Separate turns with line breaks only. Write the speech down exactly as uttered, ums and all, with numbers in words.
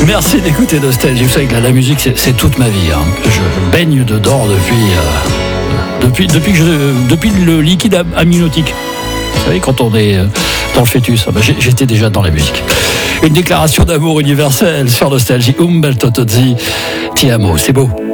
Merci d'écouter Nostalgie. Vous savez que la, la musique, c'est, c'est toute ma vie. Hein. Je, je baigne dedans depuis, euh, depuis, depuis, que je, depuis le liquide amniotique. Vous savez, quand on est dans le fœtus, bah, j'étais déjà dans la musique. Une déclaration d'amour universelle sur Nostalgie. Umberto Tozzi, Ti amo, c'est beau.